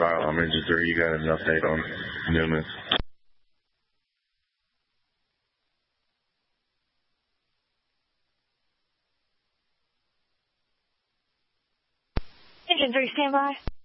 file. I'm Engine 3. You got an update on Newman? Engine 3, stand by.